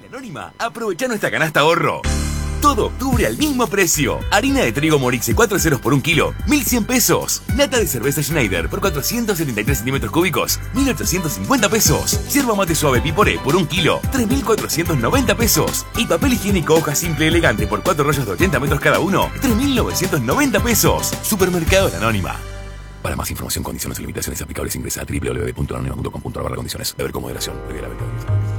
Anónima, aprovecha nuestra canasta ahorro. Todo octubre al mismo precio. Harina de trigo Morixe 4 ceros por 1 kilo, 1.100 pesos. Lata de cerveza Schneider por 473 centímetros cúbicos, 1.850 pesos. Yerba mate suave Piporé por 1 kilo, 3.490 pesos. Y papel higiénico hoja simple elegante por 4 rollos de 80 metros cada uno, 3.990 pesos. Supermercado La Anónima. Para más información, condiciones y limitaciones aplicables ingresa a www.anonima.com.ar/condiciones. Beber con moderación. Beber a